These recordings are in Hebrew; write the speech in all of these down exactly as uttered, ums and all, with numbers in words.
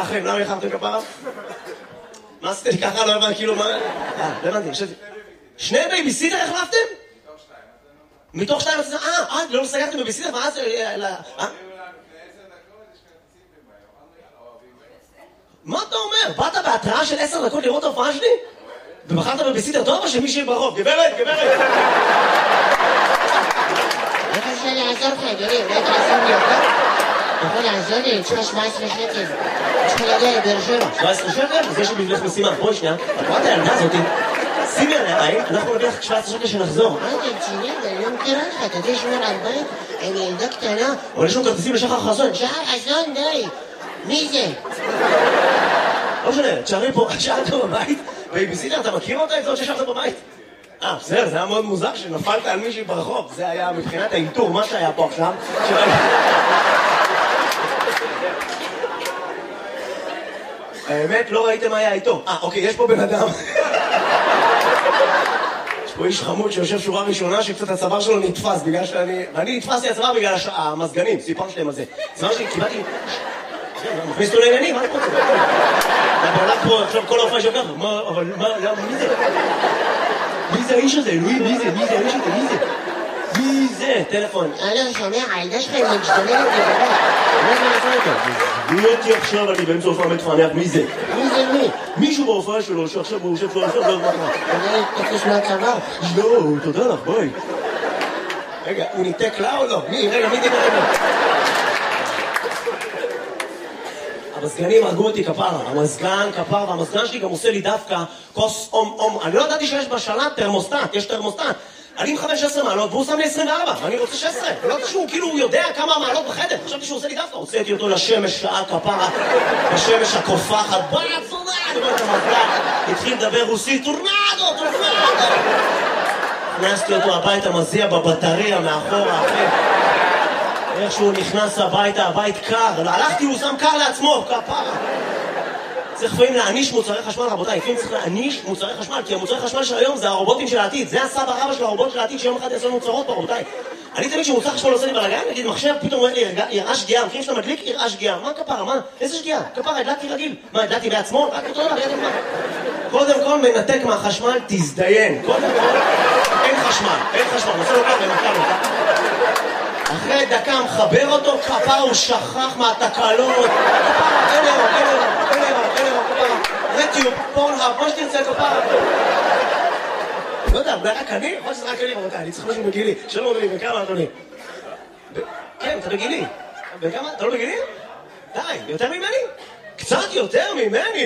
לאחרים, למה יחרתם כפרה? מה עשיתם לי ככה? לא הבנתי, כאילו מה... אה, לא הבנתי, חשבתי. שני בייביסיטר החלפתם? מתוך שתיים. מתוך שתיים? אה, אה, לא סגרתם בייביסיטר? מה זה... מה אתה אומר? באת בהתראה של עשר דקות לראות ההופעה שלי? ובחרת בבייביסיטר טוב או שמישהי ברחוב? גברת, גברת! איך אפשר לעזור לך, אדוני? אולי תעזור לי יותר? אתה יכול לעזור לי? אני צריכה שבע עשרה שקל. אני צריכה להגיע לבאר שבע. שבע עשרה שקל? אז יש לי בשבילך משימה. בואי שנייה. את רואה את הילדה הזאתי? שימי עליה עין, אנחנו נביא לך שבע עשרה שקל שנחזור. מה אתה רציני? אני לא מכירה לך. אתה יודע שמור על בית? אני ילדה קטנה. אבל יש לנו כרטיסים לשחר חסון. שחר חסון, די. מי זה? לא משנה, תשארי פה, תשארת בבית. בייביסיטר, אתה מכיר אותה? את זאת ששארת בבית? אה, בסדר, זה היה מאוד מוזר שנפלת על מישהי ברחוב. זה היה מבחינת האינטור, מה שהיה פה עכשיו. האמת, לא ראיתם מה היה איתו. אה, אוקיי, יש פה בן אדם. יש פה איש חמוד שיושב שורה ראשונה שקצת הצוואר שלו נתפס בגלל שאני... ואני נתפסתי הצוואר בגלל המזגנים, סיפרתי להם על זה. הצוואר שלי, קיבלתי... מכניס אותו לעניינים, מה אני רוצה? אתה הולך פה עכשיו כל האופן שלך, מה, אבל מה, למה, מי זה? מי זה האיש הזה? אלוהים, מי זה? מי זה האיש הזה? מי זה? מי זה? טלפון. אלו, שומע, הילדה שלך היא משתוללת לגבי. מה זה לעשות אותו? מי אותי עכשיו, אני באמצע הופעה מתפענח, מי זה? מי זה מי? מישהו בהופעה שלו, שעכשיו הוא יושב פה, עכשיו לא יודע מה. אתה תקיש מהצבא? לא, תודה לך, ביי. רגע, הוא ניתק לה או לא? מי? רגע, מי דיבר רגע? המזגנים הרגו אותי כפרה, המזגן כפרה, והמזגן שלי גם עושה לי דווקא כוס אום אום. אני לא ידעתי שיש בשלט תרמוסטט, יש תרמוסטט. אני מחמש שש עשרה מעלות והוא שם לי עשרים וארבע, ואני רוצה שש עשרה. לא יודעת שהוא כאילו יודע כמה מעלות בחדר, חשבתי שהוא עושה לי דווקא. הוצאתי אותו לשמש שעה כפרה, בשמש הקופחת, בואי הצורה, אני אומר את המזגן. התחיל לדבר רוסית, טורנדו, טורנדו. הכנסתי אותו הביתה, מזיע בבטריה מאחורה, אחרי. איך שהוא נכנס הביתה, הבית קר, הלכתי, הוא שם קר לעצמו, כפרה. צריך לפעמים להעניש מוצרי חשמל, רבותיי, לפעמים צריך להעניש מוצרי חשמל, כי המוצרי חשמל של היום זה הרובוטים של העתיד, זה הסבא רבא של הרובוט של העתיד שיום אחד יעשו מוצרות פה, רבותיי. אני תמיד שמוצר חשמל עושה לי בלגן, נגיד מחשב פתאום אומר לי, יראה שגיאה, מכירים שאתה מדליק, יראה שגיאה, מה כפרה, מה? איזה שגיאה? כפרה, הדלקתי רגיל, מה, הדלקתי בעצמו? רק אותו דבר, ידע מה? קודם כל מנתק מהחשמל, תזדיין, קודם כל, אין חשמל, אין חשמל, נעשה לו ככה, נתקע לו, אחרי דקה מחבר אותו, כפרה הוא שכח מהתקלות, כפרה, אין אירו, אין אירו, אין אירו, אין אירו, כפרה, רטיוב, פורנהאב, מה שתרצה כפרה. לא יודע, זה רק אני? יכול שזה רק אני, רבותיי, אני צריך משהו בגילי, שלום לי, בכמה אדוני? כן, אתה בגילי. בכמה? אתה לא בגילי? די, יותר ממני? קצת יותר ממני?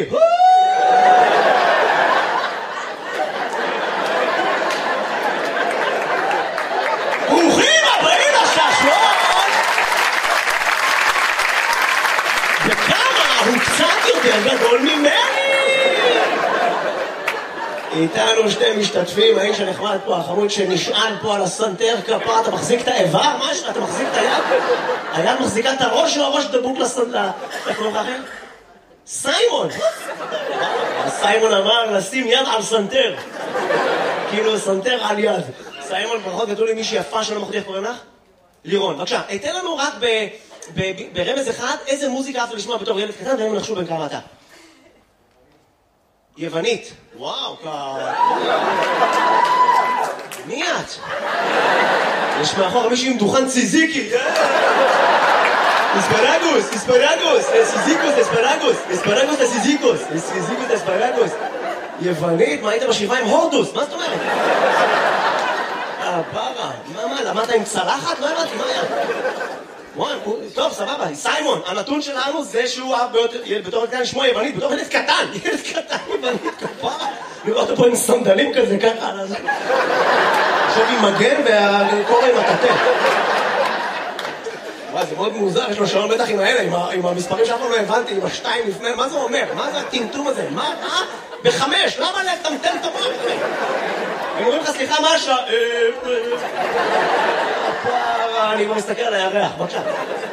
ברוכים הבאים לשעשועון! וכמה הוא קצת יותר גדול ממני! איתנו שתי משתתפים, האיש הנחמד פה, החמוד שנשען פה על הסנטר כפרה, אתה מחזיק את האיבר? משהו? אתה מחזיק את היד? היד מחזיקה את הראש או הראש דבוק לסנטר? איך קוראים לך אחר? סיימון! סיימון אמר לשים יד על סנטר. כאילו סנטר על יד. סיימון, ברכות גדול עם מישהי יפה שלא מחליט, קוראים לך? לירון, בבקשה, תן לנו רק ברמז אחד איזה מוזיקה אהבת לשמוע בתור ילד קטן, והם נחשו בין כמה אתה. יוונית. וואו, כ... מי את? יש מאחור מישהי עם דוכן ציזיקי. אספרגוס, אספרגוס, סיזיקוס, אספרגוס, אספרגוס לסיזיקוס, סיזיקוס אספרגוס. יוונית? מה היית בשבעה עם הורדוס? מה זאת אומרת? אה, פרה. מה, מה, למדת עם צלחת? לא הבנתי, מה היה? וואי, טוב, סבבה, סיימון, הנתון שלנו זה שהוא אהב בתור קטן לשמוע יוונית, בתור ילד קטן, ילד קטן יוונית, כפרה. לראות אותו פה עם סנדלים כזה, ככה, עכשיו עם מגן והקורא עם הטטה. וואי, זה מאוד מוזר, יש לו שעון בטח עם האלה, עם המספרים שאף פעם לא הבנתי, עם השתיים לפני, מה זה אומר? מה זה הטמטום הזה? מה? מה? בחמש, למה לטמטם את המוח? הם אומרים לך, סליחה, מה השעה? אני כבר מסתכל על הירח, בבקשה.